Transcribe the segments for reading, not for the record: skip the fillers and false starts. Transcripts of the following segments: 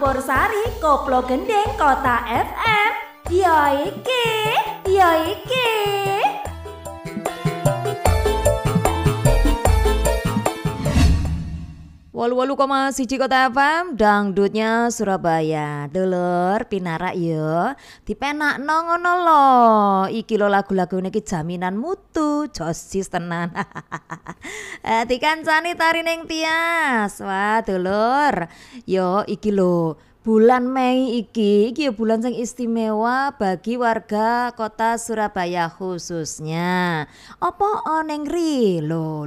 Campur Sari Koplo Gendeng Kota FM. Ya iki, ya iki. Walu-walu koma siji Kota FM, dangdutnya Surabaya. Dulur pinarak ya, dipenakno ngono lho. Iki lho lagu-lagune iki jaminan mutu, josis tenan. Dikancani tari ning Tias. Wah, dulur. Yo iki lho. Bulan Mei iki ya bulan sing istimewa bagi warga Kota Surabaya khususnya. Apa ning ri? Lho.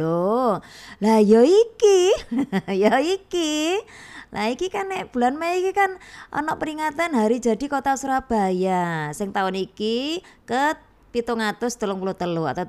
Lah ya iki. Ya iki. Lah iki kan nek bulan Mei iki kan ana peringatan Hari Jadi Kota Surabaya sing tahun iki ke 733 atau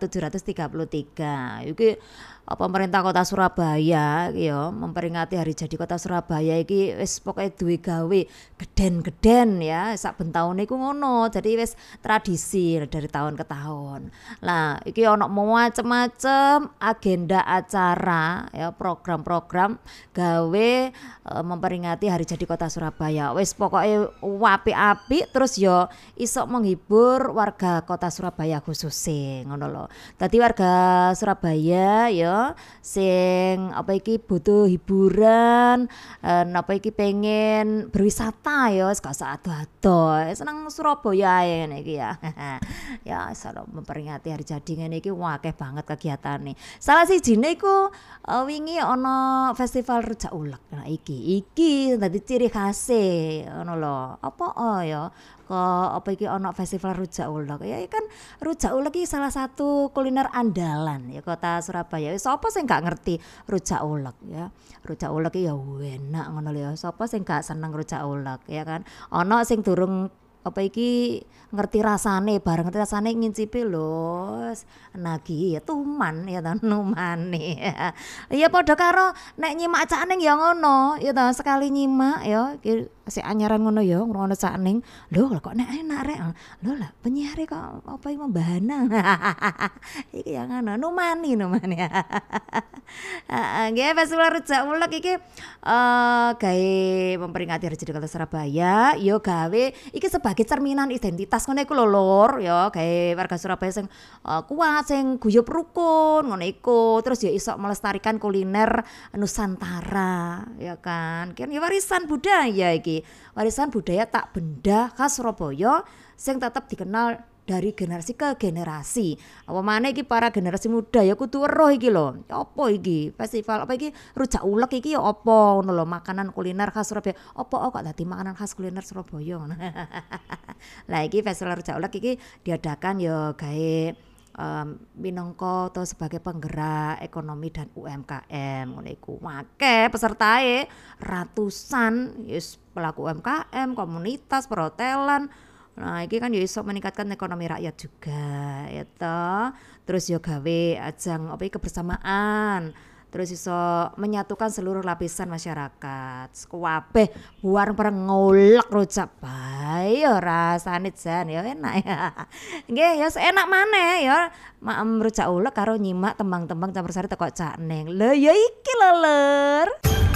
733. Iki pemerintah Kota Surabaya ya memperingati Hari Jadi Kota Surabaya iki wis pokoke duwe gawe geden-geden ya sak ben taun iku ngono. Jadi wis tradisi dari tahun ke tahun. Lah iki ana macem-macem agenda acara ya program-program gawe memperingati Hari Jadi Kota Surabaya. Wis pokoke apik-apik terus ya iso menghibur warga Kota Surabaya khususnya ngono lho. Dadi warga Surabaya ya sing apa iki butuh hiburan, apa iki pengen berwisata ya gak usah ado-ado. Seneng Surabaya ya ngene iki ya. Ya iso memperingati Hari Jadi ngene iki akeh banget kegiatane. Salah sijine iku wingi ana festival rujak ulek. Nah iki dadi ciri khase ngono lho. Apa ya apa iki ana festival rujak ulek. Ya kan rujak ulek iki salah satu kuliner andalan ya Kota Surabaya. Sapa sing gak ngerti rujak ulek ya. Rujak ulek ya enak ngono lho ya. Sapa sing gak seneng rujak ulek ya kan. Ana sing durung apa iki ngerti rasane, bareng ngerti rasane ngincipi lho nagih ya tuman ya ta numane. Ya padha karo nek nyimak cak ning ya ngono ya ta sekali nyimak ya sik anyaran ngono ya ngrungokno cak ning lho kok nek enak rek lho lah penyiar kok apa iki membahana. Iki ya ngono numani. Nggih festival rujak ulek iki gawe memperingati Hari Jadi Kota Surabaya ya gawe iki sebagai cerminan identitas ngono iku lho lur ya gawe warga Surabaya sing kuat sing guyub rukun ngono iku terus ya iso melestarikan kuliner Nusantara ya kan ya warisan budaya iki warisan budaya tak benda khas Surabaya sing tetap dikenal dari generasi ke generasi. Apa maneh iki para generasi muda ya kudu weruh iki lho. Apa iki? Festival apa iki? Rujak ulek iki ya apa ngono lho, makanan kuliner khas Surabaya. Apa kok dadi makanan khas kuliner Surabaya ngono. Lah iki festival rujak ulek iki diadakan ya gawe minangka atau sebagai penggerak ekonomi dan UMKM ngono iku. Akeh pesertae ratusan yes pelaku UMKM, komunitas, perhotelan. Nah, iki kan ya iso meningkatkan ekonomi rakyat juga, ya toh. Terus yo gawe ajang apa kebersamaan. Terus iso menyatukan seluruh lapisan masyarakat. Kabeh bareng-bareng ngolek rujak bae ya rasane jan ya enak ya. Nggih ya enak maneh ya. Maem rujak ulek karo nyimak tembang-tembang Campur Sari teko Cak Ning. Lho ya iki lho, Lur.